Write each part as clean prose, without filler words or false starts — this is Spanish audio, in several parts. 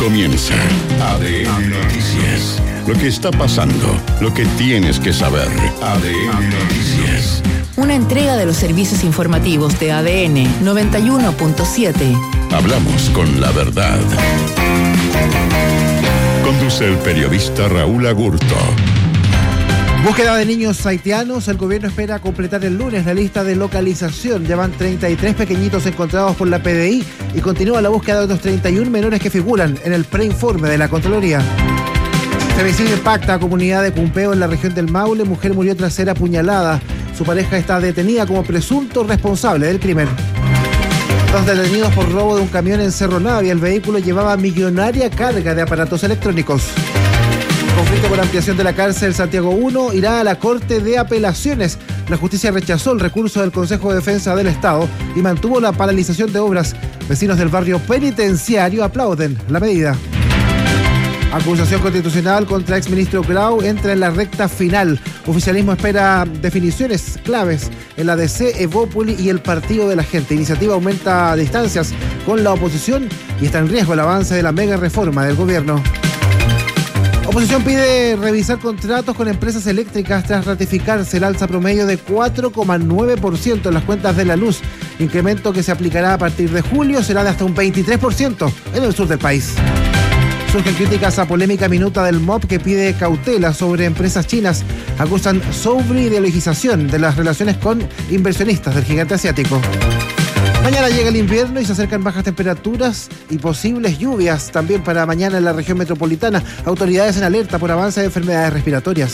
Comienza ADN Noticias. Lo que está pasando, lo que tienes que saber. ADN Noticias. Una entrega de los servicios informativos de ADN 91.7. Hablamos con la verdad. Conduce el periodista Raúl Agurto. Búsqueda de niños haitianos. El gobierno espera completar el lunes la lista de localización. Ya van 33 pequeñitos encontrados por la PDI y continúa la búsqueda de otros 31 menores que figuran en el preinforme de la Contraloría. Femicidio impacta a comunidad de Cumpeo en la región del Maule. Mujer murió tras ser apuñalada. Su pareja está detenida como presunto responsable del crimen. 2 detenidos por robo de un camión en Cerro Navia. El vehículo llevaba millonaria carga de aparatos electrónicos. Conflicto por ampliación de la cárcel Santiago 1 irá a la Corte de Apelaciones. La justicia rechazó el recurso del Consejo de Defensa del Estado y mantuvo la paralización de obras. Vecinos del barrio penitenciario aplauden la medida. Acusación constitucional contra exministro Grau entra en la recta final. Oficialismo espera definiciones claves en la DC, Evópoli y el Partido de la Gente. Iniciativa aumenta distancias con la oposición y está en riesgo el avance de la mega reforma del gobierno. Oposición pide revisar contratos con empresas eléctricas tras ratificarse el alza promedio de 4,9% en las cuentas de la luz. Incremento que se aplicará a partir de julio será de hasta un 23% en el sur del país. Surgen críticas a polémica minuta del MOP que pide cautela sobre empresas chinas. Acusan sobreideologización de las relaciones con inversionistas del gigante asiático. Mañana llega el invierno y se acercan bajas temperaturas y posibles lluvias también para mañana en la región metropolitana. Autoridades en alerta por avance de enfermedades respiratorias.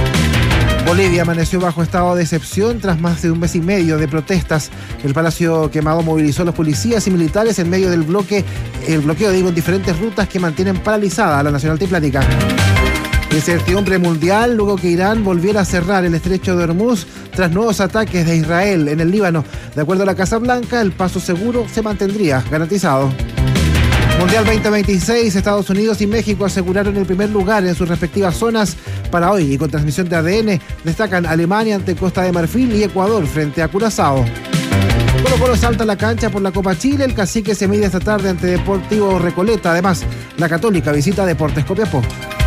Bolivia amaneció bajo estado de excepción tras más de un mes y medio de protestas. El Palacio Quemado movilizó a los policías y militares en medio del bloqueo en diferentes rutas que mantienen paralizada a la Nacional Triplánica. Incertidumbre mundial luego que Irán volviera a cerrar el estrecho de Hormuz tras nuevos ataques de Israel en el Líbano. De acuerdo a la Casa Blanca, el paso seguro se mantendría garantizado. Mundial 2026, Estados Unidos y México aseguraron el primer lugar en sus respectivas zonas para hoy y con transmisión de ADN destacan Alemania ante Costa de Marfil y Ecuador frente a Curazao. Colo-Colo salta a la cancha por la Copa Chile, el Cacique se mide esta tarde ante Deportivo Recoleta. Además, la Católica visita Deportes Copiapó.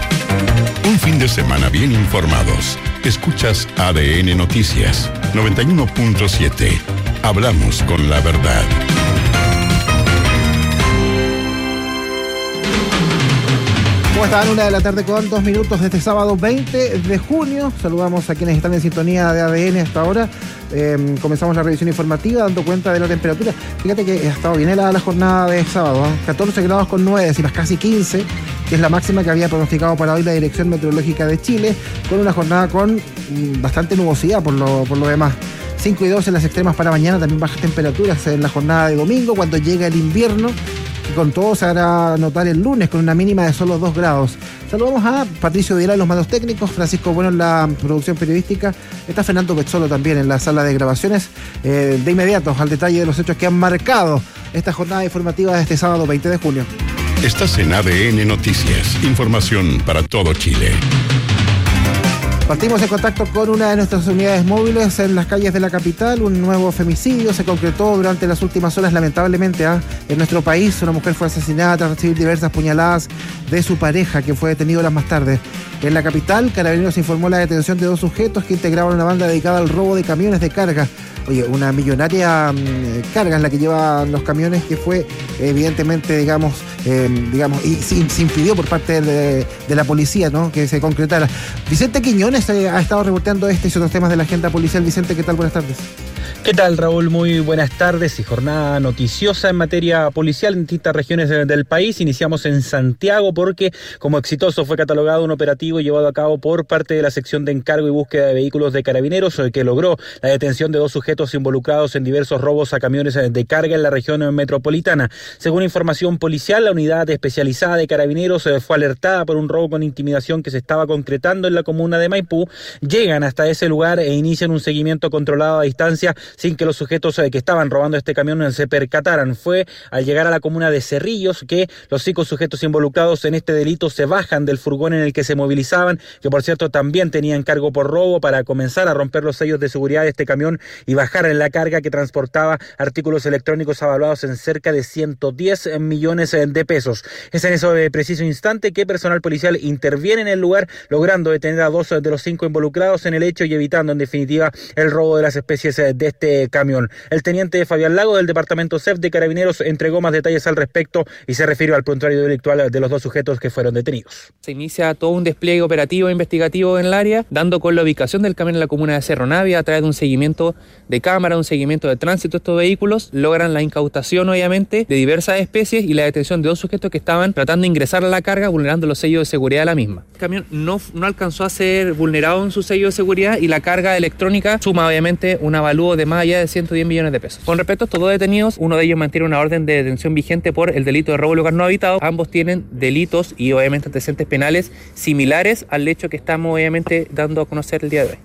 Un fin de semana bien informados. Escuchas ADN Noticias 91.7. Hablamos con la verdad. ¿Cómo están? 1:00 con 2 minutos de este sábado 20 de junio. Saludamos a quienes están en sintonía de ADN hasta ahora. Comenzamos la revisión informativa dando cuenta de la temperatura. Fíjate que ha estado bien helada la jornada de sábado, 14 grados con 9 décimas, casi 15, que es la máxima que había pronosticado para hoy la Dirección Meteorológica de Chile, con una jornada con bastante nubosidad por lo demás. 5 y 2 en las extremas para mañana, también bajas temperaturas en la jornada de domingo, cuando llega el invierno, que con todo se hará notar el lunes con una mínima de solo 2 grados. Saludamos a Patricio Vidal en los mandos técnicos, Francisco Bueno en la producción periodística, está Fernando Pezzolo también en la sala de grabaciones. De inmediato al detalle de los hechos que han marcado esta jornada informativa de este sábado 20 de junio. Estás en ADN Noticias, información para todo Chile. Partimos en contacto con una de nuestras unidades móviles en las calles de la capital. Un nuevo femicidio se concretó durante las últimas horas, lamentablemente, en nuestro país. Una mujer fue asesinada tras recibir diversas puñaladas de su pareja, que fue detenido horas más tarde. En la capital, Carabineros informó la detención de 2 sujetos que integraban una banda dedicada al robo de camiones de carga. Oye, una millonaria carga es la que llevan los camiones, que fue evidentemente, digamos, y se impidió por parte de la policía, ¿no?, que se concretara. Vicente Quiñones ha estado reporteando y otros temas de la agenda policial. Vicente, ¿qué tal? Buenas tardes. ¿Qué tal, Raúl? Muy buenas tardes y jornada noticiosa en materia policial en distintas regiones del país. Iniciamos en Santiago porque como exitoso fue catalogado un operativo llevado a cabo por parte de la sección de encargo y búsqueda de vehículos de Carabineros, que logró la detención de 2 sujetos involucrados en diversos robos a camiones de carga en la región metropolitana. Según información policial, la unidad especializada de Carabineros fue alertada por un robo con intimidación que se estaba concretando en la comuna de Maipú. Llegan hasta ese lugar e inician un seguimiento controlado a distancia sin que los sujetos que estaban robando este camión se percataran. Fue al llegar a la comuna de Cerrillos que los 5 sujetos involucrados en este delito se bajan del furgón en el que se movilizaban, que por cierto también tenían cargo por robo, para comenzar a romper los sellos de seguridad de este camión y bajar en la carga que transportaba artículos electrónicos avalados en cerca de 110 millones de pesos. Es en ese preciso instante que personal policial interviene en el lugar, logrando detener a 2 de los 5 involucrados en el hecho y evitando en definitiva el robo de las especies de este camión. El teniente Fabián Lago del departamento CEF de Carabineros entregó más detalles al respecto y se refirió al prontuario delictual de los 2 sujetos que fueron detenidos. Se inicia todo un despliegue operativo e investigativo en el área, dando con la ubicación del camión en la comuna de Cerro Navia a través de un seguimiento de cámara, un seguimiento de tránsito de estos vehículos. Logran la incautación obviamente de diversas especies y la detención de 2 sujetos que estaban tratando de ingresar a la carga vulnerando los sellos de seguridad de la misma. El camión no alcanzó a ser vulnerado en su sello de seguridad y la carga electrónica suma obviamente un avalúo de más allá de 110 millones de pesos. Con respecto a estos 2 detenidos, uno de ellos mantiene una orden de detención vigente por el delito de robo de lugar no habitado. Ambos tienen delitos y obviamente antecedentes penales similares al hecho que estamos obviamente dando a conocer el día de hoy.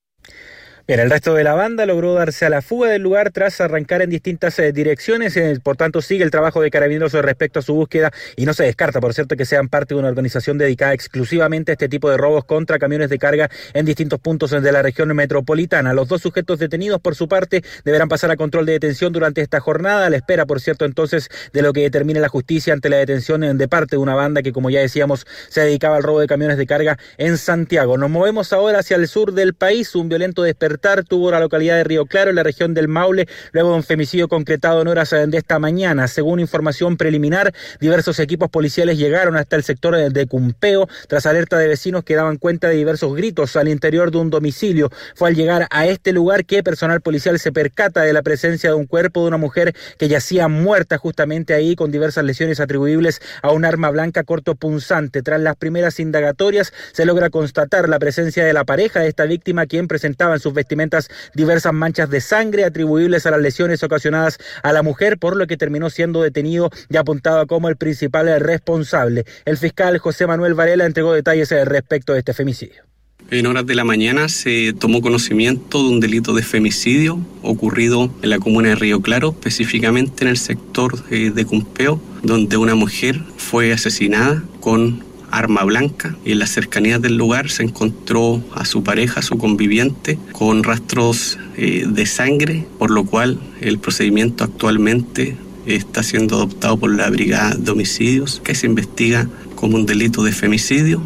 Bien, el resto de la banda logró darse a la fuga del lugar tras arrancar en distintas direcciones, por tanto sigue el trabajo de Carabineros respecto a su búsqueda y no se descarta, por cierto, que sean parte de una organización dedicada exclusivamente a este tipo de robos contra camiones de carga en distintos puntos de la región metropolitana. Los 2 sujetos detenidos, por su parte, deberán pasar a control de detención durante esta jornada, a la espera, por cierto, entonces, de lo que determine la justicia ante la detención de parte de una banda que, como ya decíamos, se dedicaba al robo de camiones de carga en Santiago. Nos movemos ahora hacia el sur del país. Un violento despertar tuvo la localidad de Río Claro, en la región del Maule, luego de un femicidio concretado en horas de esta mañana. Según información preliminar, diversos equipos policiales llegaron hasta el sector de Cumpeo tras alerta de vecinos que daban cuenta de diversos gritos al interior de un domicilio. Fue al llegar a este lugar que personal policial se percata de la presencia de un cuerpo de una mujer que yacía muerta justamente ahí, con diversas lesiones atribuibles a un arma blanca cortopunzante. Tras las primeras indagatorias se logra constatar la presencia de la pareja de esta víctima, quien presentaba en sus vestimentas diversas manchas de sangre atribuibles a las lesiones ocasionadas a la mujer, por lo que terminó siendo detenido y apuntado como el principal responsable. El fiscal José Manuel Varela entregó detalles respecto de este femicidio. En horas de la mañana se tomó conocimiento de un delito de femicidio ocurrido en la comuna de Río Claro, específicamente en el sector de Cumpeo, donde una mujer fue asesinada con arma blanca, y en las cercanías del lugar se encontró a su pareja, su conviviente, con rastros de sangre, por lo cual el procedimiento actualmente está siendo adoptado por la Brigada de Homicidios, que se investiga como un delito de femicidio.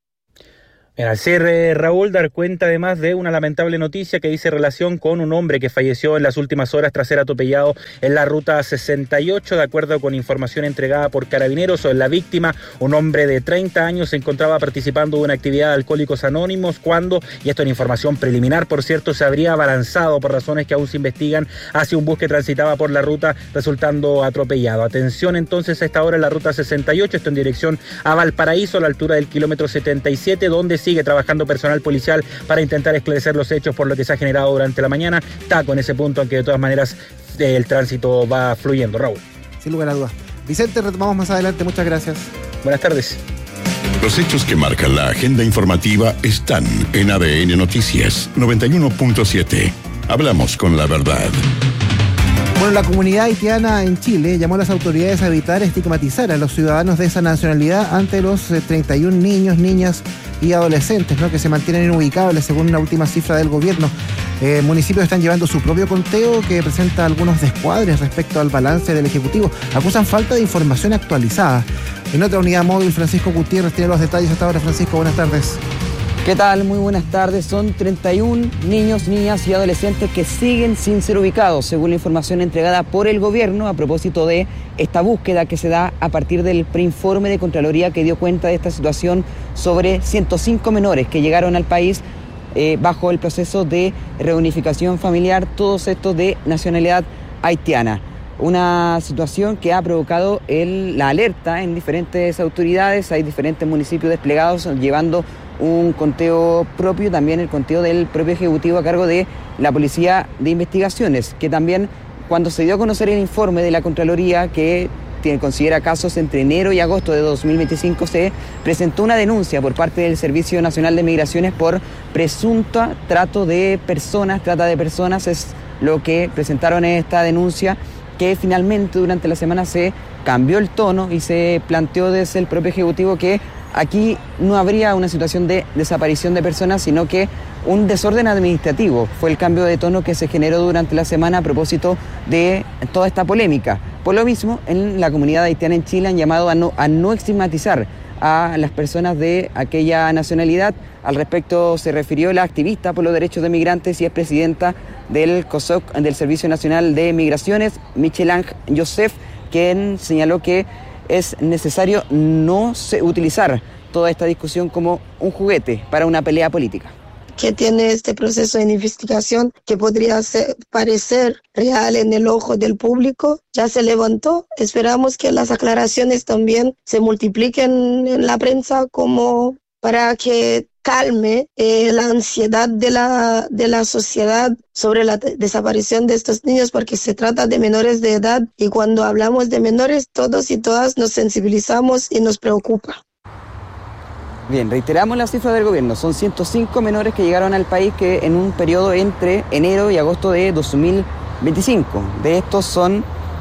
Al cierre, Raúl, dar cuenta además de una lamentable noticia que dice relación con un hombre que falleció en las últimas horas tras ser atropellado en la ruta 68. De acuerdo con información entregada por Carabineros, la víctima, un hombre de 30 años, se encontraba participando de una actividad de Alcohólicos Anónimos cuando, y esto en información preliminar por cierto, se habría abalanzado por razones que aún se investigan hacia un bus que transitaba por la ruta, resultando atropellado. Atención entonces a esta hora en la ruta 68, esto en dirección a Valparaíso, a la altura del kilómetro 77, donde sigue trabajando personal policial para intentar esclarecer los hechos por lo que se ha generado durante la mañana. Taco en ese punto, aunque de todas maneras el tránsito va fluyendo. Raúl. Sin lugar a dudas. Vicente, retomamos más adelante. Muchas gracias. Buenas tardes. Los hechos que marcan la agenda informativa están en ADN Noticias 91.7. Hablamos con la verdad. Bueno, la comunidad haitiana en Chile llamó a las autoridades a evitar estigmatizar a los ciudadanos de esa nacionalidad ante los 31 niños, niñas y adolescentes, ¿no?, que se mantienen inubicables según una última cifra del gobierno. Municipios están llevando su propio conteo que presenta algunos descuadres respecto al balance del Ejecutivo. Acusan falta de información actualizada. En otra unidad móvil, Francisco Gutiérrez tiene los detalles hasta ahora. Francisco, buenas tardes. ¿Qué tal? Muy buenas tardes. Son 31 niños, niñas y adolescentes que siguen sin ser ubicados, según la información entregada por el gobierno a propósito de esta búsqueda que se da a partir del preinforme de Contraloría que dio cuenta de esta situación sobre 105 menores que llegaron al país bajo el proceso de reunificación familiar, todos estos de nacionalidad haitiana. Una situación que ha provocado la alerta en diferentes autoridades. Hay diferentes municipios desplegados llevando un conteo propio, también el conteo del propio Ejecutivo a cargo de la Policía de Investigaciones, que también, cuando se dio a conocer el informe de la Contraloría que considera casos entre enero y agosto de 2025, se presentó una denuncia por parte del Servicio Nacional de Migraciones por presunta trata de personas, es lo que presentaron en esta denuncia, que finalmente durante la semana se cambió el tono y se planteó desde el propio Ejecutivo que aquí no habría una situación de desaparición de personas, sino que un desorden administrativo. Fue el cambio de tono que se generó durante la semana a propósito de toda esta polémica. Por lo mismo, en la comunidad haitiana en Chile han llamado a no estigmatizar a las personas de aquella nacionalidad. Al respecto se refirió la activista por los derechos de migrantes y es presidenta del COSOC, del Servicio Nacional de Migraciones, Michelang Joseph, quien señaló que es necesario no utilizar toda esta discusión como un juguete para una pelea política. Que tiene este proceso de investigación que podría parecer real en el ojo del público, ya se levantó. Esperamos que las aclaraciones también se multipliquen en la prensa como para que calme la ansiedad de la sociedad sobre la desaparición de estos niños, porque se trata de menores de edad y cuando hablamos de menores todos y todas nos sensibilizamos y nos preocupa. Bien, reiteramos la cifra del gobierno, son 105 menores que llegaron al país que en un periodo entre enero y agosto de 2025. De estos son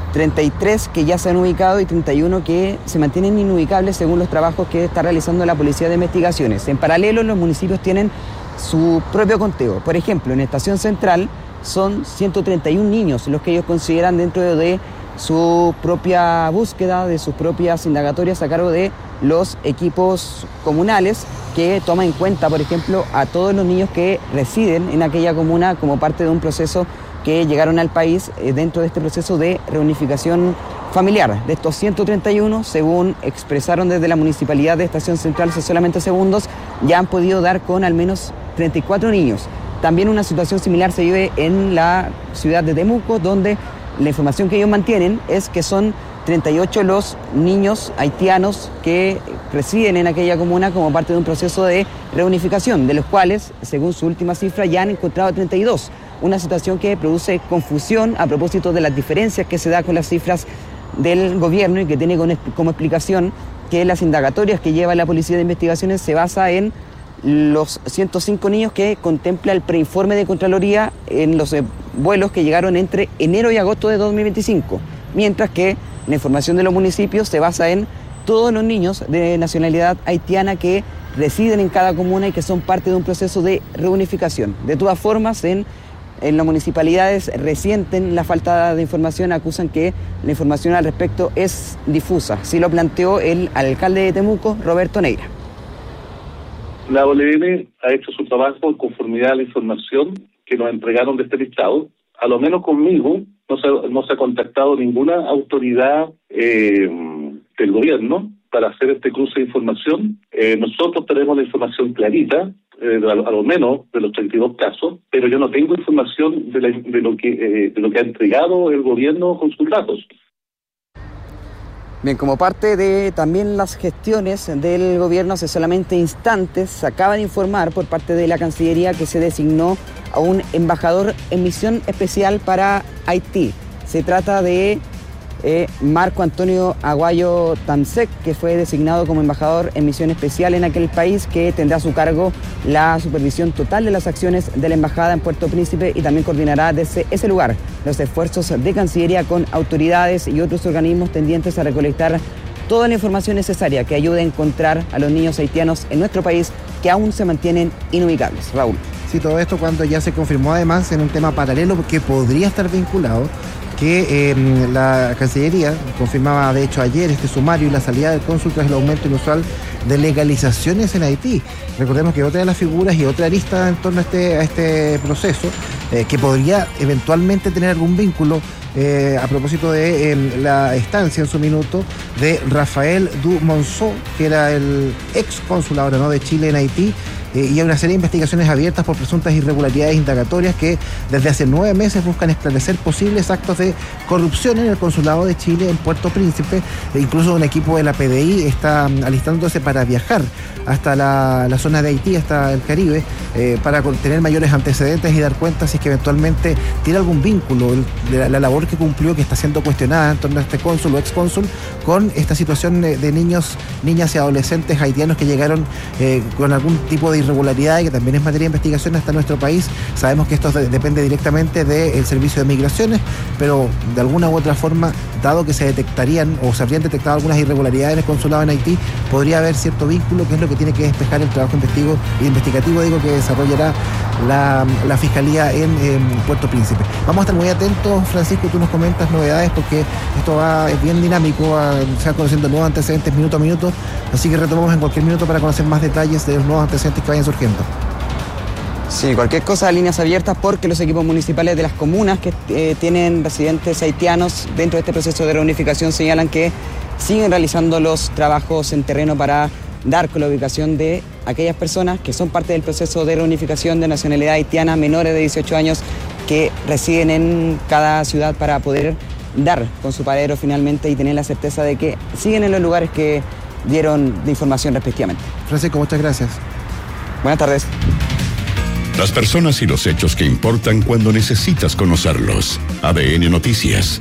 33 que ya se han ubicado y 31 que se mantienen inubicables según los trabajos que está realizando la Policía de Investigaciones. En paralelo, los municipios tienen su propio conteo. Por ejemplo, en Estación Central son 131 niños los que ellos consideran dentro de su propia búsqueda, de sus propias indagatorias a cargo de los equipos comunales, que toma en cuenta, por ejemplo, a todos los niños que residen en aquella comuna como parte de un proceso que llegaron al país dentro de este proceso de reunificación familiar. De estos 131, según expresaron desde la Municipalidad de Estación Central hace solamente segundos, ya han podido dar con al menos 34 niños. También una situación similar se vive en la ciudad de Temuco, donde la información que ellos mantienen es que son 38 los niños haitianos que residen en aquella comuna como parte de un proceso de reunificación, de los cuales, según su última cifra, ya han encontrado 32. Una situación que produce confusión a propósito de las diferencias que se da con las cifras del gobierno y que tiene como explicación que las indagatorias que lleva la Policía de Investigaciones se basa en los 105 niños que contempla el preinforme de Contraloría en los vuelos que llegaron entre enero y agosto de 2025, mientras que la información de los municipios se basa en todos los niños de nacionalidad haitiana que residen en cada comuna y que son parte de un proceso de reunificación. De todas formas, en las municipalidades resienten la falta de información, acusan que la información al respecto es difusa. Así lo planteó el alcalde de Temuco, Roberto Neira. La OLN ha hecho su trabajo en conformidad a la información que nos entregaron de este listado. A lo menos conmigo no se ha contactado ninguna autoridad del gobierno para hacer este cruce de información. Nosotros tenemos la información clarita, a lo menos de los 32 casos, pero yo no tengo información de lo que ha entregado el gobierno con sus datos. Bien, como parte de también las gestiones del gobierno, hace solamente instantes se acaba de informar por parte de la Cancillería que se designó a un embajador en misión especial para Haití. Se trata de Marco Antonio Aguayo Tamsek, que fue designado como embajador en misión especial en aquel país, que tendrá a su cargo la supervisión total de las acciones de la embajada en Puerto Príncipe y también coordinará desde ese lugar los esfuerzos de Cancillería con autoridades y otros organismos tendientes a recolectar toda la información necesaria que ayude a encontrar a los niños haitianos en nuestro país que aún se mantienen inubicables. Raúl. Sí, todo esto cuando ya se confirmó además en un tema paralelo que podría estar vinculado, que la Cancillería confirmaba de hecho ayer este sumario y la salida del cónsul tras el aumento inusual de legalizaciones en Haití. Recordemos que otra de las figuras y otra arista en torno a este proceso que podría eventualmente tener algún vínculo a propósito de la estancia en su minuto de Rafael Du Monceau, que era el ex cónsul ahora, ¿no?, de Chile en Haití, y hay una serie de investigaciones abiertas por presuntas irregularidades indagatorias que desde hace 9 meses buscan esclarecer posibles actos de corrupción en el Consulado de Chile en Puerto Príncipe. Incluso un equipo de la PDI está alistándose para viajar hasta la zona de Haití, hasta el Caribe, para tener mayores antecedentes y dar cuenta si es que eventualmente tiene algún vínculo de la labor que cumplió, que está siendo cuestionada en torno a este cónsul o excónsul, con esta situación de niños, niñas y adolescentes haitianos que llegaron con algún tipo de irregularidad y que también es materia de investigación hasta nuestro país. Sabemos que esto depende directamente del Servicio de Migraciones, pero de alguna u otra forma, dado que se detectarían o se habrían detectado algunas irregularidades en el consulado en Haití, podría haber cierto vínculo, que es lo que tiene que despejar el trabajo investigativo que desarrollará la Fiscalía en Puerto Príncipe. Vamos a estar muy atentos, Francisco, tú nos comentas novedades porque esto es bien dinámico, se van conociendo nuevos antecedentes minuto a minuto, así que retomamos en cualquier minuto para conocer más detalles de los nuevos antecedentes que vayan surgiendo. Sí, cualquier cosa, líneas abiertas, porque los equipos municipales de las comunas que tienen residentes haitianos dentro de este proceso de reunificación señalan que siguen realizando los trabajos en terreno para dar con la ubicación de aquellas personas que son parte del proceso de reunificación de nacionalidad haitiana, menores de 18 años, que residen en cada ciudad, para poder dar con su paradero finalmente y tener la certeza de que siguen en los lugares que dieron de información respectivamente. Francisco, muchas gracias. Buenas tardes. Las personas y los hechos que importan cuando necesitas conocerlos. ADN Noticias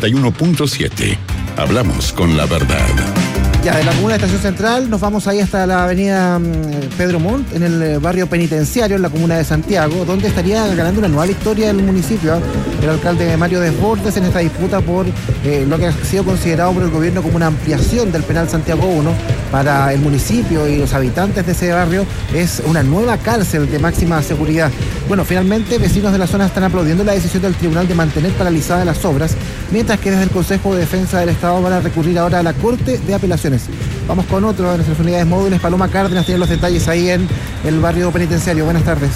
91.7. Hablamos con la verdad. Ya, de la comuna de Estación Central nos vamos ahí hasta la avenida Pedro Montt, en el barrio penitenciario, en la comuna de Santiago, donde estaría ganando una nueva victoria del municipio, el alcalde Mario Desbordes, en esta disputa por lo que ha sido considerado por el gobierno como una ampliación del penal Santiago 1 para el municipio y los habitantes de ese barrio. Es una nueva cárcel de máxima seguridad. Bueno, finalmente vecinos de la zona están aplaudiendo la decisión del tribunal de mantener paralizadas las obras, mientras que desde el Consejo de Defensa del Estado van a recurrir ahora a la Corte de Apelaciones. Vamos con otro de nuestras unidades móviles. Paloma Cárdenas tiene los detalles ahí en el barrio penitenciario. Buenas tardes.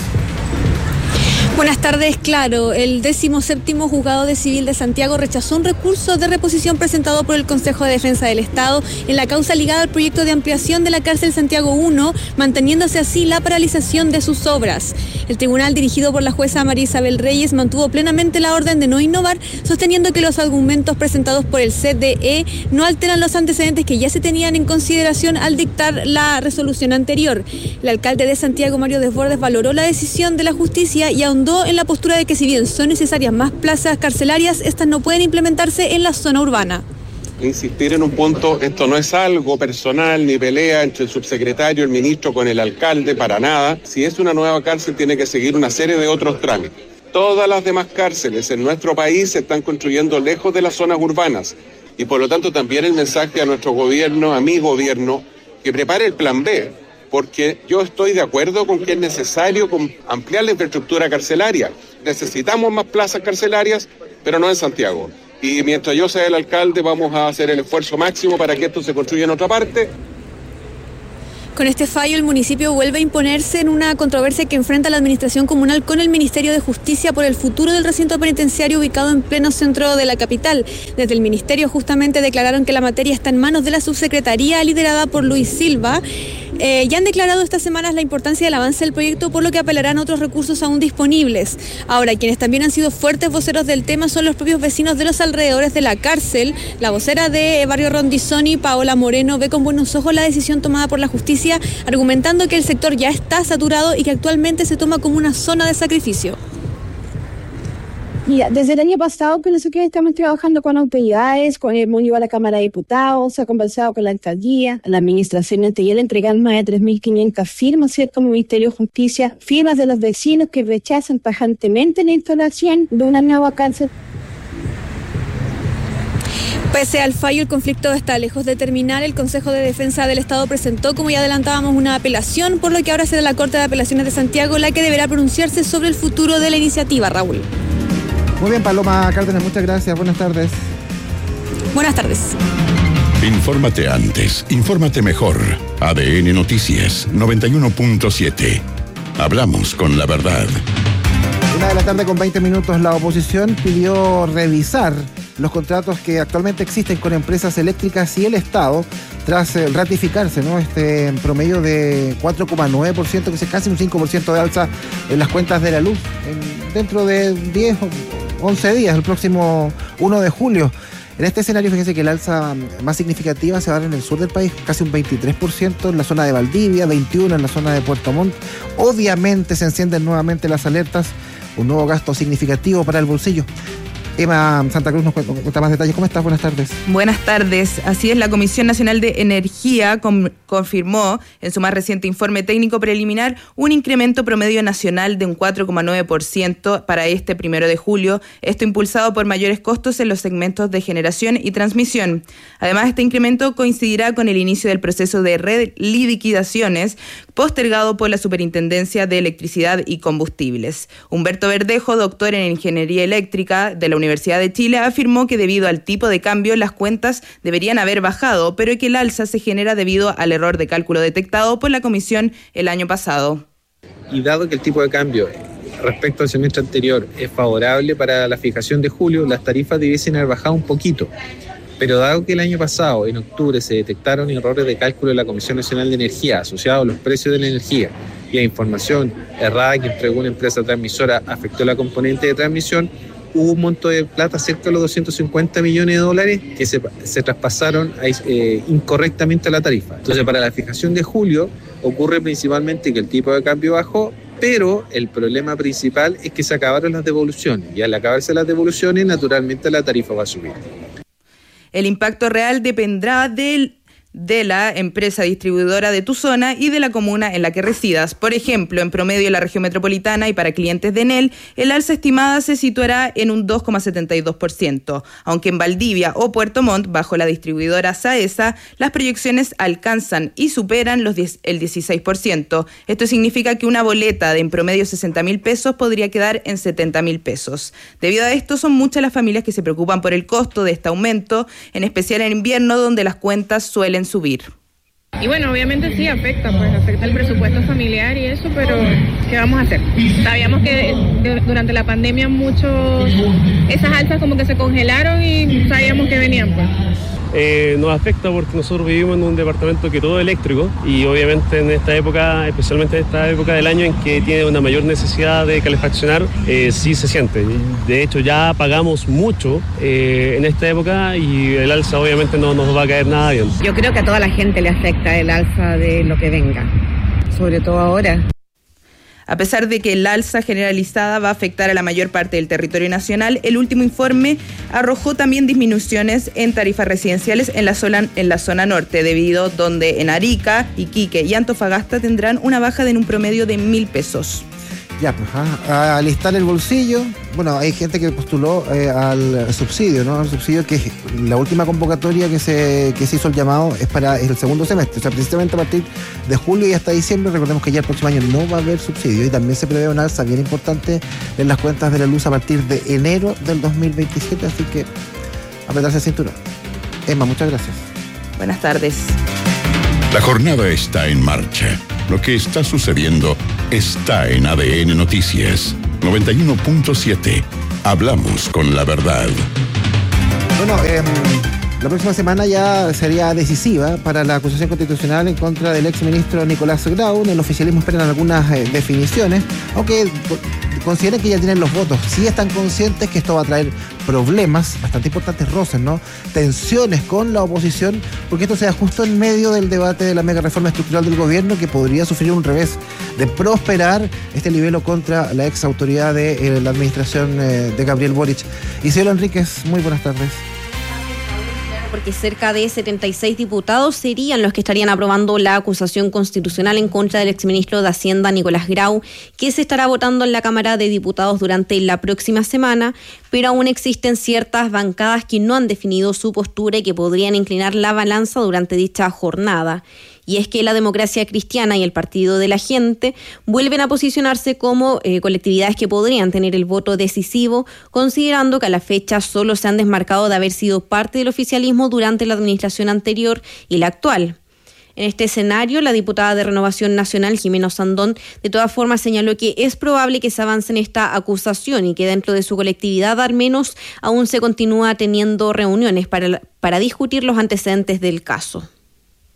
Buenas tardes, claro. El 17º Juzgado de Civil de Santiago rechazó un recurso de reposición presentado por el Consejo de Defensa del Estado en la causa ligada al proyecto de ampliación de la cárcel Santiago 1, manteniéndose así la paralización de sus obras. El tribunal, dirigido por la jueza María Isabel Reyes, mantuvo plenamente la orden de no innovar, sosteniendo que los argumentos presentados por el CDE no alteran los antecedentes que ya se tenían en consideración al dictar la resolución anterior. El alcalde de Santiago, Mario Desbordes, valoró la decisión de la justicia y ahondó en la postura de que si bien son necesarias más plazas carcelarias, estas no pueden implementarse en la zona urbana. Insistir en un punto, esto no es algo personal ni pelea entre el subsecretario, el ministro con el alcalde, para nada. Si es una nueva cárcel, tiene que seguir una serie de otros trámites. Todas las demás cárceles en nuestro país se están construyendo lejos de las zonas urbanas y por lo tanto también el mensaje a nuestro gobierno, a mi gobierno, que prepare el plan B, porque yo estoy de acuerdo con que es necesario ampliar la infraestructura carcelaria. Necesitamos más plazas carcelarias, pero no en Santiago. Y mientras yo sea el alcalde, vamos a hacer el esfuerzo máximo para que esto se construya en otra parte. Con este fallo, el municipio vuelve a imponerse en una controversia que enfrenta la administración comunal con el Ministerio de Justicia por el futuro del recinto penitenciario ubicado en pleno centro de la capital. Desde el ministerio justamente declararon que la materia está en manos de la subsecretaría liderada por Luis Silva. Ya han declarado estas semanas la importancia del avance del proyecto, por lo que apelarán a otros recursos aún disponibles. Ahora, quienes también han sido fuertes voceros del tema son los propios vecinos de los alrededores de la cárcel. La vocera de Barrio Rondizoni, Paola Moreno, ve con buenos ojos la decisión tomada por la justicia, argumentando que el sector ya está saturado y que actualmente se toma como una zona de sacrificio. Mira, desde el año pasado que nosotros estamos trabajando con autoridades, hemos ido a la Cámara de Diputados, se ha conversado con la alcaldía, la administración anterior entregaron más de 3.500 firmas, ¿cierto? Como Ministerio de Justicia, firmas de los vecinos que rechazan tajantemente la instalación de una nueva cárcel. Pese al fallo, el conflicto está lejos de terminar. El Consejo de Defensa del Estado presentó, como ya adelantábamos, una apelación, por lo que ahora será la Corte de Apelaciones de Santiago la que deberá pronunciarse sobre el futuro de la iniciativa, Raúl. Muy bien, Paloma Cárdenas, muchas gracias. Buenas tardes. Buenas tardes. Infórmate antes, infórmate mejor. ADN Noticias 91.7. Hablamos con la verdad. 1:20 p.m, la oposición pidió revisar los contratos que actualmente existen con empresas eléctricas y el Estado tras ratificarse, ¿no?, este promedio de 4,9%, que es casi un 5% de alza en las cuentas de la luz dentro de 10 o 11 días, el próximo 1 de julio. En este escenario, fíjense que el alza más significativa se va a dar en el sur del país, casi un 23% en la zona de Valdivia, 21% en la zona de Puerto Montt. Obviamente se encienden nuevamente las alertas, un nuevo gasto significativo para el bolsillo. Emma Santa Cruz nos cuenta más detalles. ¿Cómo estás? Buenas tardes. Buenas tardes. Así es, la Comisión Nacional de Energía confirmó en su más reciente informe técnico preliminar un incremento promedio nacional de un 4,9% para este 1 de julio, esto impulsado por mayores costos en los segmentos de generación y transmisión. Además, este incremento coincidirá con el inicio del proceso de reliquidaciones postergado por la Superintendencia de Electricidad y Combustibles. Humberto Verdejo, doctor en Ingeniería Eléctrica de la Universidad de Chile, afirmó que debido al tipo de cambio las cuentas deberían haber bajado, pero que el alza se genera debido al error de cálculo detectado por la Comisión el año pasado. Y dado que el tipo de cambio respecto al semestre anterior es favorable para la fijación de julio, las tarifas debiesen haber bajado un poquito. Pero dado que el año pasado, en octubre, se detectaron errores de cálculo de la Comisión Nacional de Energía asociados a los precios de la energía y a información errada que entregó una empresa transmisora afectó la componente de transmisión, hubo un monto de plata cerca de los 250 millones de dólares que se traspasaron incorrectamente a la tarifa. Entonces, para la fijación de julio ocurre principalmente que el tipo de cambio bajó, pero el problema principal es que se acabaron las devoluciones y al acabarse las devoluciones, naturalmente la tarifa va a subir. El impacto real dependerá de la empresa distribuidora de tu zona y de la comuna en la que residas. Por ejemplo, en promedio en la región metropolitana y para clientes de Enel, el alza estimada se situará en un 2,72%, aunque en Valdivia o Puerto Montt, bajo la distribuidora Saesa, las proyecciones alcanzan y superan el 16%. Esto significa que una boleta de en promedio 60.000 pesos podría quedar en 70.000 pesos. Debido a esto, son muchas las familias que se preocupan por el costo de este aumento, en especial en invierno, donde las cuentas suelen subir. Y bueno, obviamente sí afecta el presupuesto familiar y eso, pero ¿qué vamos a hacer? Sabíamos que durante la pandemia esas alzas como que se congelaron y sabíamos que venían, pues. Nos afecta porque nosotros vivimos en un departamento que todo es eléctrico y obviamente en esta época, especialmente en esta época del año en que tiene una mayor necesidad de calefaccionar, sí se siente. De hecho ya pagamos mucho en esta época y el alza obviamente no nos va a caer nada bien. Yo creo que a toda la gente le afecta el alza de lo que venga, sobre todo ahora. A pesar de que el alza generalizada va a afectar a la mayor parte del territorio nacional, el último informe arrojó también disminuciones en tarifas residenciales en la zona norte, debido donde en Arica, Iquique y Antofagasta tendrán una baja de en un promedio de 1.000 pesos. Ya, pues, a alistar el bolsillo. Bueno, hay gente que postuló al subsidio, ¿no? Al subsidio que la última convocatoria que se hizo el llamado es para el segundo semestre, o sea, precisamente a partir de julio y hasta diciembre. Recordemos que ya el próximo año no va a haber subsidio y también se prevé una alza bien importante en las cuentas de la luz a partir de enero del 2027, así que apretarse el cinturón. Emma, muchas gracias. Buenas tardes. La jornada está en marcha. Lo que está sucediendo está en ADN Noticias 91.7. Hablamos con la verdad. Bueno, la próxima semana ya sería decisiva para la acusación constitucional en contra del exministro Nicolás Grau. En el oficialismo esperan algunas definiciones, aunque consideran que ya tienen los votos. Sí están conscientes que esto va a traer problemas bastante importantes, roces, ¿no? Tensiones con la oposición, porque esto se da justo en medio del debate de la mega reforma estructural del gobierno, que podría sufrir un revés de prosperar este libelo contra la ex autoridad de la administración de Gabriel Boric. Isidro Enríquez, muy buenas tardes. Porque cerca de 76 diputados serían los que estarían aprobando la acusación constitucional en contra del exministro de Hacienda Nicolás Grau, que se estará votando en la Cámara de Diputados durante la próxima semana, pero aún existen ciertas bancadas que no han definido su postura y que podrían inclinar la balanza durante dicha jornada. Y es que la Democracia Cristiana y el Partido de la Gente vuelven a posicionarse como colectividades que podrían tener el voto decisivo, considerando que a la fecha solo se han desmarcado de haber sido parte del oficialismo durante la administración anterior y la actual. En este escenario, la diputada de Renovación Nacional, Jimena Sandón, de todas formas señaló que es probable que se avance en esta acusación y que dentro de su colectividad, al menos, aún se continúa teniendo reuniones para discutir los antecedentes del caso.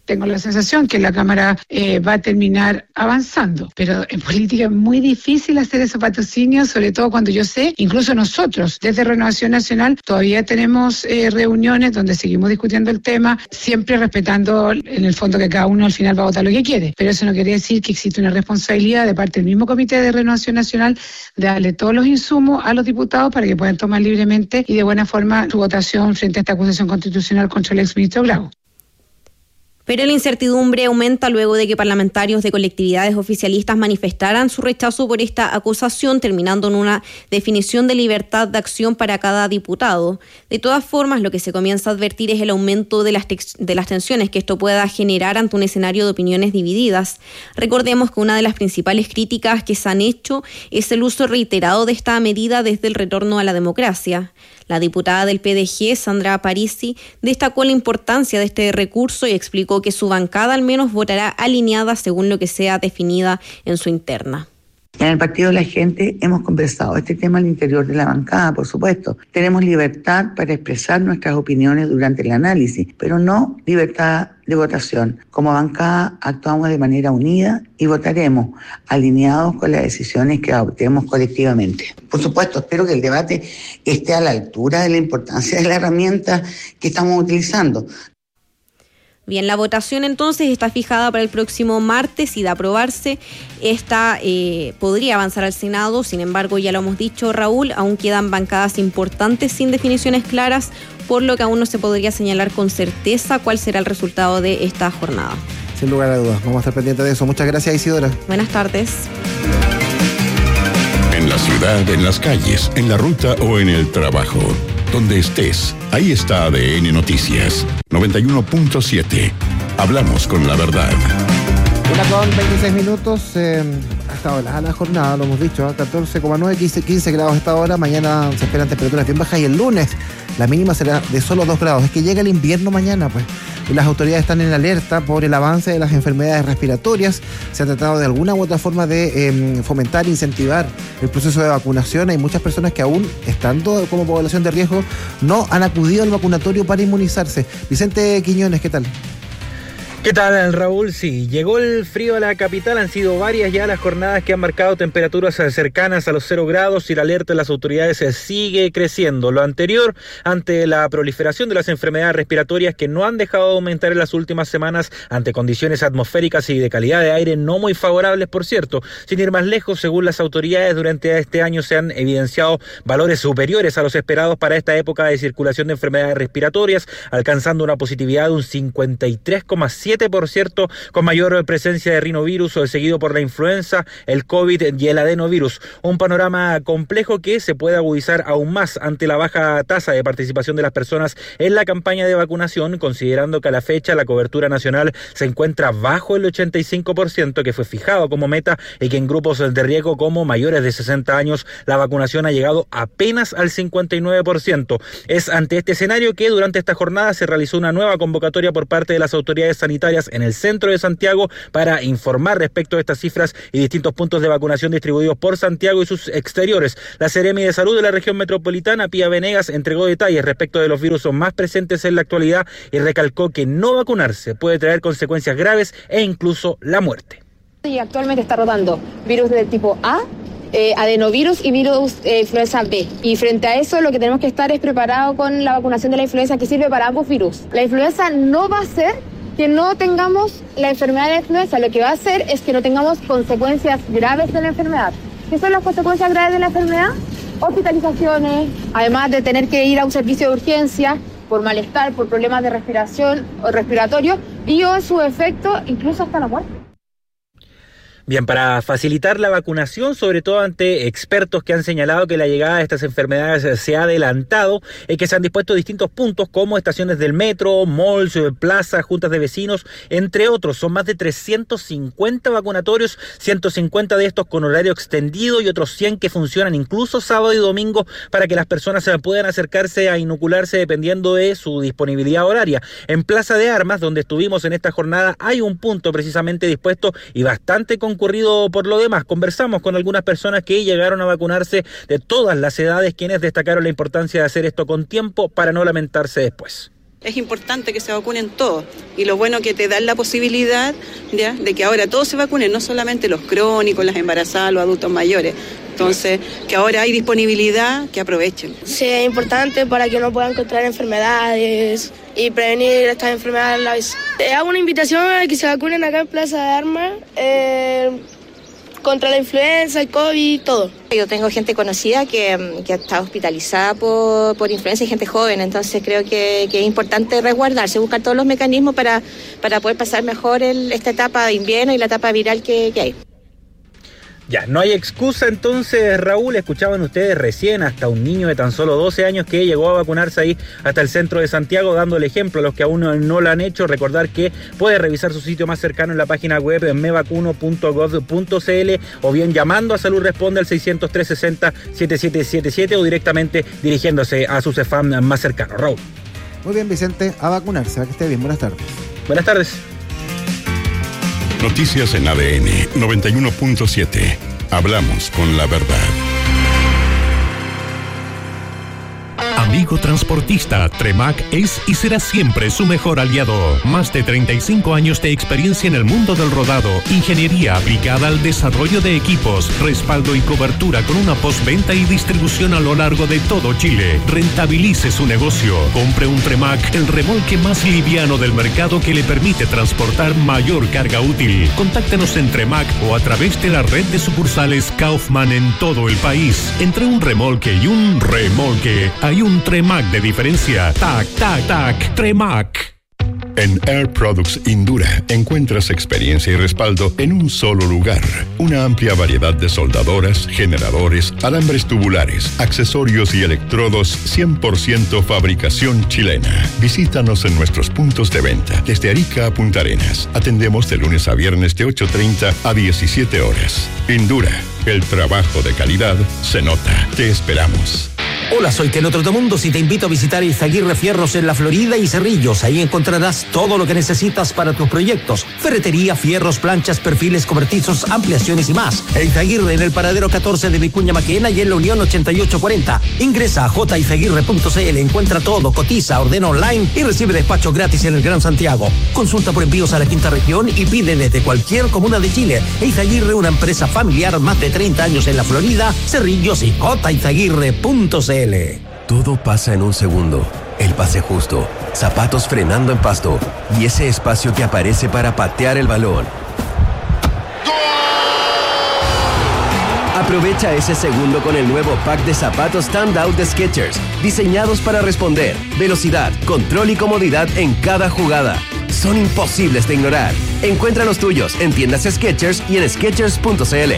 tengo la sensación que la Cámara va a terminar avanzando, pero en política es muy difícil hacer esos vaticinios, sobre todo cuando yo sé, incluso nosotros desde Renovación Nacional todavía tenemos reuniones donde seguimos discutiendo el tema, siempre respetando en el fondo que cada uno al final va a votar lo que quiere, pero eso no quiere decir que existe una responsabilidad de parte del mismo Comité de Renovación Nacional de darle todos los insumos a los diputados para que puedan tomar libremente y de buena forma su votación frente a esta acusación constitucional contra el exministro Grau. Pero la incertidumbre aumenta luego de que parlamentarios de colectividades oficialistas manifestaran su rechazo por esta acusación, terminando en una definición de libertad de acción para cada diputado. De todas formas, lo que se comienza a advertir es el aumento de las tensiones que esto pueda generar ante un escenario de opiniones divididas. Recordemos que una de las principales críticas que se han hecho es el uso reiterado de esta medida desde el retorno a la democracia. La diputada del PDG, Sandra Parisi, destacó la importancia de este recurso y explicó que su bancada al menos votará alineada según lo que sea definida en su interna. En el Partido de la Gente hemos conversado este tema al interior de la bancada, por supuesto. Tenemos libertad para expresar nuestras opiniones durante el análisis, pero no libertad de votación. Como bancada actuamos de manera unida y votaremos alineados con las decisiones que adoptemos colectivamente. Por supuesto, espero que el debate esté a la altura de la importancia de la herramienta que estamos utilizando. Bien, la votación entonces está fijada para el próximo martes y de aprobarse esta podría avanzar al Senado. Sin embargo, ya lo hemos dicho, Raúl, aún quedan bancadas importantes sin definiciones claras, por lo que aún no se podría señalar con certeza cuál será el resultado de esta jornada. Sin lugar a dudas, vamos a estar pendientes de eso. Muchas gracias, Isidora. Buenas tardes. En la ciudad, en las calles, en la ruta o en el trabajo. Donde estés, ahí está ADN Noticias 91.7. Hablamos con la verdad. 1:26. Hasta ahora la jornada, lo hemos dicho, 14,9, 15 grados hasta ahora. Mañana se esperan temperaturas bien bajas y el lunes la mínima será de solo 2 grados. Es que llega el invierno mañana, pues. Y las autoridades están en alerta por el avance de las enfermedades respiratorias. Se ha tratado de alguna u otra forma de fomentar, incentivar el proceso de vacunación. Hay muchas personas que aún, estando como población de riesgo, no han acudido al vacunatorio para inmunizarse. Vicente Quiñones, ¿qué tal? ¿Qué tal, Raúl? Sí, llegó el frío a la capital, han sido varias ya las jornadas que han marcado temperaturas cercanas a los 0 grados y la alerta de las autoridades sigue creciendo. Lo anterior, ante la proliferación de las enfermedades respiratorias que no han dejado de aumentar en las últimas semanas ante condiciones atmosféricas y de calidad de aire no muy favorables, por cierto. Sin ir más lejos, según las autoridades, durante este año se han evidenciado valores superiores a los esperados para esta época de circulación de enfermedades respiratorias, alcanzando una positividad de un 53,7%, con mayor presencia de rinovirus, seguido por la influenza, el COVID y el adenovirus. Un panorama complejo que se puede agudizar aún más ante la baja tasa de participación de las personas en la campaña de vacunación, considerando que a la fecha la cobertura nacional se encuentra bajo el 85% que fue fijado como meta y que en grupos de riesgo como mayores de 60 años la vacunación ha llegado apenas al 59%. Es ante este escenario que durante esta jornada se realizó una nueva convocatoria por parte de las autoridades sanitarias en el centro de Santiago para informar respecto a estas cifras y distintos puntos de vacunación distribuidos por Santiago y sus exteriores. La Seremi de Salud de la región metropolitana, Pía Venegas, entregó detalles respecto de los virus más presentes en la actualidad y recalcó que no vacunarse puede traer consecuencias graves e incluso la muerte. Y actualmente está rodando virus del tipo A, adenovirus y virus influenza B. Y frente a eso lo que tenemos que estar es preparado con la vacunación de la influenza que sirve para ambos virus. La influenza no va a ser que no tengamos la enfermedad de la influenza, lo que va a hacer es que no tengamos consecuencias graves de la enfermedad. ¿Qué son las consecuencias graves de la enfermedad? Hospitalizaciones, además de tener que ir a un servicio de urgencia por malestar, por problemas de respiración o respiratorio y o en su efecto incluso hasta la muerte. Bien, para facilitar la vacunación, sobre todo ante expertos que han señalado que la llegada de estas enfermedades se ha adelantado, que se han dispuesto distintos puntos como estaciones del metro, malls, plazas, juntas de vecinos, entre otros. Son más de 350 vacunatorios, 150 de estos con horario extendido y otros 100 que funcionan incluso sábado y domingo para que las personas puedan acercarse a inocularse dependiendo de su disponibilidad horaria. En Plaza de Armas, donde estuvimos en esta jornada, hay un punto precisamente dispuesto y bastante concurrido por lo demás. Conversamos con algunas personas que llegaron a vacunarse de todas las edades, quienes destacaron la importancia de hacer esto con tiempo para no lamentarse después. Es importante que se vacunen todos y lo bueno que te dan la posibilidad ¿ya? De que ahora todos se vacunen, no solamente los crónicos, las embarazadas, los adultos mayores. Entonces, que ahora hay disponibilidad, que aprovechen. Sí, es importante para que no puedan contraer enfermedades y prevenir estas enfermedades a la vez. Hago una invitación a que se vacunen acá en Plaza de Armas contra la influenza, el COVID, todo. Yo tengo gente conocida que está hospitalizada por influenza y gente joven, entonces creo que es importante resguardarse, buscar todos los mecanismos para poder pasar mejor esta etapa de invierno y la etapa viral que hay. Ya, no hay excusa entonces, Raúl. Escuchaban ustedes recién hasta un niño de tan solo 12 años que llegó a vacunarse ahí hasta el centro de Santiago, dando el ejemplo a los que aún no lo han hecho. Recordar que puede revisar su sitio más cercano en la página web mevacuno.gov.cl o bien llamando a Salud Responde al 600-360-7777 o directamente dirigiéndose a su CEFAM más cercano. Raúl. Muy bien, Vicente, a vacunarse. Que esté bien. Buenas tardes. Buenas tardes. Noticias en ADN 91.7. Hablamos con la verdad. Amigo transportista, Tremac es y será siempre su mejor aliado. Más de 35 años de experiencia en el mundo del rodado, ingeniería aplicada al desarrollo de equipos, respaldo y cobertura con una postventa y distribución a lo largo de todo Chile. Rentabilice su negocio. Compre un Tremac, el remolque más liviano del mercado que le permite transportar mayor carga útil. Contáctenos en Tremac o a través de la red de sucursales Kaufman en todo el país. Entre un remolque y un remolque, hay un Tremac de diferencia. Tac, tac, tac, Tremac. En Air Products Indura encuentras experiencia y respaldo en un solo lugar. Una amplia variedad de soldadoras, generadores, alambres tubulares, accesorios y electrodos 100% fabricación chilena. Visítanos en nuestros puntos de venta. Desde Arica a Punta Arenas. Atendemos de lunes a viernes de 8:30 a 17 horas. Indura, el trabajo de calidad se nota. Te esperamos. Hola, soy Teno Trotamundos y te invito a visitar Izaguirre Fierros en La Florida y Cerrillos. Ahí encontrarás todo lo que necesitas para tus proyectos. Ferretería, fierros, planchas, perfiles cobertizos, ampliaciones y más. Izaguirre en el paradero 14 de Vicuña Maquena y en la Unión 8840. Ingresa a jizaguirre.cl, encuentra todo, cotiza, ordena online y recibe despacho gratis en el Gran Santiago. Consulta por envíos a la quinta región y pide desde cualquier comuna de Chile. Izaguirre, una empresa familiar, más de 30 años en La Florida, Cerrillos y jizaguirre.cl. Todo pasa en un segundo. El pase justo, zapatos frenando en pasto y ese espacio que aparece para patear el balón. Aprovecha ese segundo con el nuevo pack de zapatos Standout de Skechers, diseñados para responder, velocidad, control y comodidad en cada jugada. Son imposibles de ignorar. Encuentra los tuyos en tiendas Skechers y en Skechers.cl.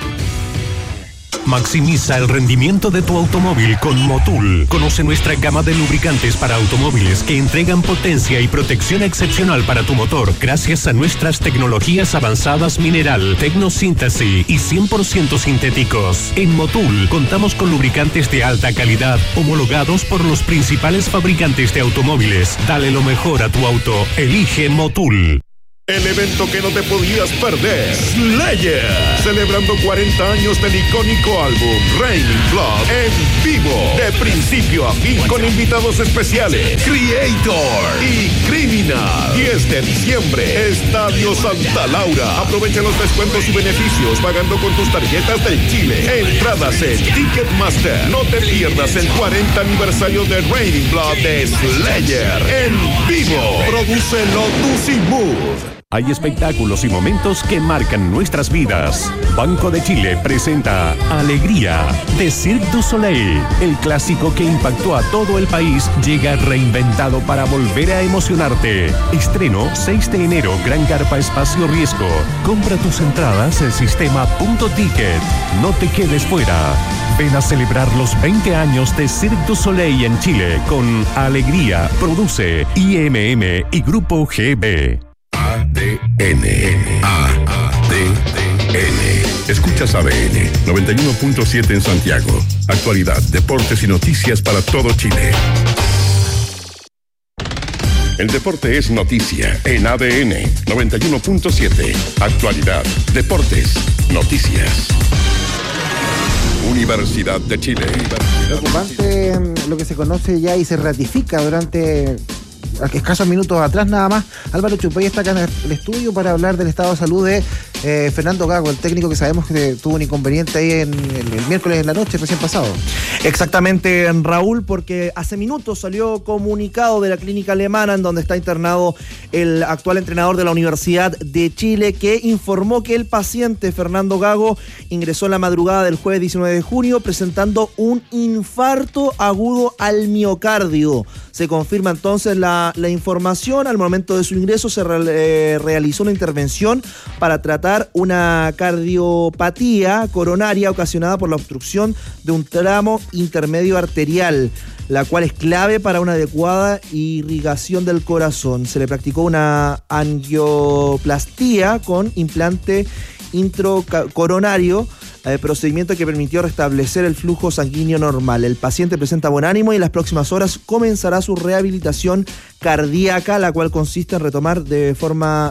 Maximiza el rendimiento de tu automóvil con Motul. Conoce nuestra gama de lubricantes para automóviles que entregan potencia y protección excepcional para tu motor gracias a nuestras tecnologías avanzadas mineral, tecnosíntesis y 100% sintéticos. En Motul contamos con lubricantes de alta calidad homologados por los principales fabricantes de automóviles. Dale lo mejor a tu auto. Elige Motul. El evento que no te podías perder, Slayer, celebrando 40 años del icónico álbum Raining Blood en vivo, de principio a fin, con invitados especiales, Creator y Criminal. 10 de diciembre, Estadio Santa Laura. Aprovecha los descuentos y beneficios pagando con tus tarjetas del Chile. Entradas en Ticketmaster. No te pierdas el 40 aniversario de Raining Blood de Slayer en vivo. Produce Lotus y Mood. Hay espectáculos y momentos que marcan nuestras vidas. Banco de Chile presenta Alegría de Cirque du Soleil. El clásico que impactó a todo el país llega reinventado para volver a emocionarte. Estreno 6 de enero, Gran Carpa Espacio Riesgo. Compra tus entradas en sistema .ticket. No te quedes fuera. Ven a celebrar los 20 años de Cirque du Soleil en Chile con Alegría. Produce IMM y Grupo GB. ADN. Escuchas ADN 91.7 en Santiago. Actualidad, deportes y noticias para todo Chile. El deporte es noticia en ADN 91.7. Actualidad, deportes, noticias. Universidad de Chile. Preocupante lo que se conoce ya y se ratifica durante escasos minutos atrás nada más, Álvaro Chupay está acá en el estudio para hablar del estado de salud de Fernando Gago, el técnico que sabemos que tuvo un inconveniente ahí el miércoles en la noche recién pasado. Exactamente, Raúl, porque hace minutos salió comunicado de la clínica alemana en donde está internado el actual entrenador de la Universidad de Chile, que informó que el paciente Fernando Gago ingresó en la madrugada del jueves 19 de junio presentando un infarto agudo al miocardio. Se confirma entonces la información. Al momento de su ingreso se realizó una intervención para tratar una cardiopatía coronaria ocasionada por la obstrucción de un tramo intermedio arterial, la cual es clave para una adecuada irrigación del corazón. Se le practicó una angioplastía con implante intracoronario, procedimiento que permitió restablecer el flujo sanguíneo normal. El paciente presenta buen ánimo y en las próximas horas comenzará su rehabilitación cardíaca, la cual consiste en retomar de forma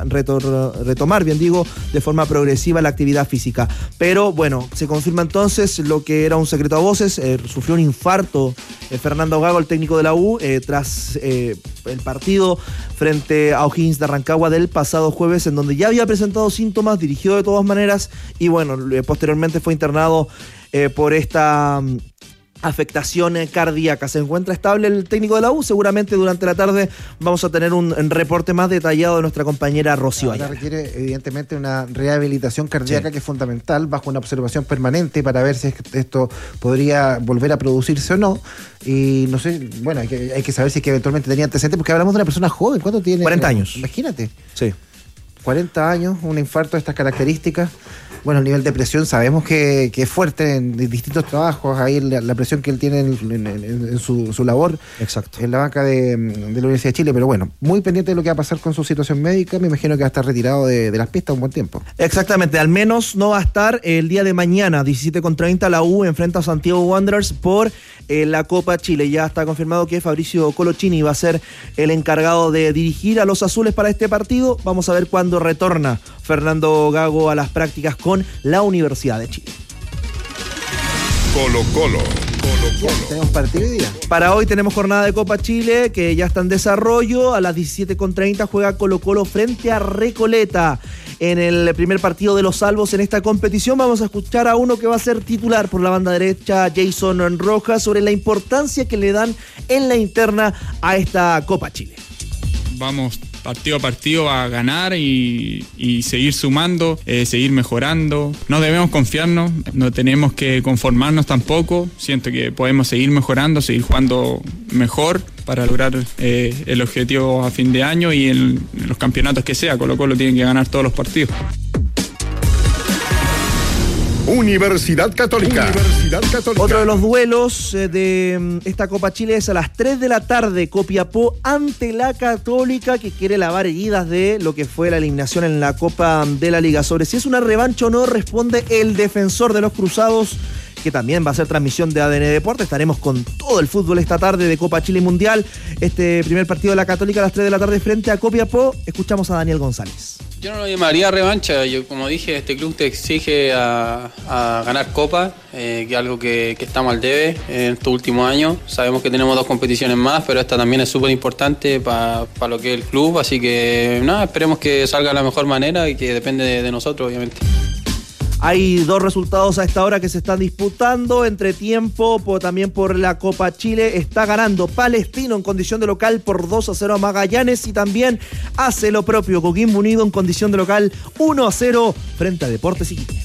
progresiva la actividad física. Pero bueno, se confirma entonces lo que era un secreto a voces. Sufrió un infarto Fernando Gago, el técnico de la U, tras el partido frente a O'Higgins de Rancagua del pasado jueves, en donde ya había presentado síntomas, dirigió de todas maneras y bueno, posteriormente fue internado por esta afectación cardíaca. Se encuentra estable el técnico de la U. Seguramente durante la tarde vamos a tener un reporte más detallado de nuestra compañera Rocío. Ahora requiere evidentemente una rehabilitación cardíaca, sí, que es fundamental, bajo una observación permanente para ver si esto podría volver a producirse o no. Y no sé, bueno, hay que saber si es que eventualmente tenía antecedentes, porque hablamos de una persona joven. ¿Cuánto tiene? 40 años. Imagínate. Sí. 40 años, un infarto de estas características. Bueno, el nivel de presión sabemos que es fuerte en distintos trabajos, ahí la presión que él tiene en su labor. Exacto. En la banca de la Universidad de Chile, pero bueno, muy pendiente de lo que va a pasar con su situación médica. Me imagino que va a estar retirado de las pistas un buen tiempo. Exactamente, al menos no va a estar el día de mañana, 17:30, la U enfrenta a Santiago Wanderers por la Copa Chile. Ya está confirmado que Fabricio Colochini va a ser el encargado de dirigir a los azules para este partido. Vamos a ver cuándo retorna Fernando Gago a las prácticas con la Universidad de Chile. Colo-Colo. ¿Tenemos partido hoy día? Para hoy tenemos jornada de Copa Chile que ya está en desarrollo. A las 17:30 juega Colo-Colo frente a Recoleta. En el primer partido de los salvos en esta competición vamos a escuchar a uno que va a ser titular por la banda derecha, Jason Rojas, sobre la importancia que le dan en la interna a esta Copa Chile. Vamos partido a partido a ganar y seguir sumando, seguir mejorando. No debemos confiarnos, no tenemos que conformarnos tampoco. Siento que podemos seguir mejorando, seguir jugando mejor para lograr el objetivo a fin de año y en los campeonatos que sea. Colo-Colo tiene que ganar todos los partidos. Universidad Católica. Otro de los duelos de esta Copa Chile es a las 3 de la tarde. Copiapó ante la Católica, que quiere lavar heridas de lo que fue la eliminación en la Copa de la Liga. Sobre si es una revancha o no, responde el defensor de los Cruzados, que también va a ser transmisión de ADN Deportes. Estaremos con todo el fútbol esta tarde de Copa Chile Mundial. Este primer partido de la Católica a las 3 de la tarde frente a Copiapó. Escuchamos a Daniel González. Yo no lo llamaría revancha. Yo, como dije, este club te exige a ganar Copa, que es algo que estamos al debe en estos últimos años. Sabemos que tenemos 2 competiciones más, pero esta también es súper importante para lo que es el club. Así que nada, esperemos que salga de la mejor manera y que depende de nosotros, obviamente. Hay 2 resultados a esta hora que se están disputando. Entre tiempo, también por la Copa Chile, está ganando Palestino en condición de local por 2-0 a Magallanes, y también hace lo propio Coquimbo Unido en condición de local 1-0 frente a Deportes Iquique.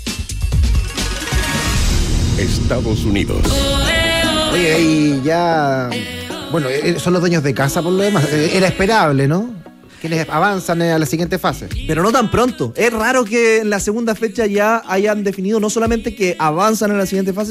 Estados Unidos. Oye, ahí ya... Bueno, son los dueños de casa por lo demás. Era esperable, ¿no? Quienes avanzan a la siguiente fase. Pero no tan pronto. Es raro que en la segunda fecha ya hayan definido no solamente que avanzan a la siguiente fase,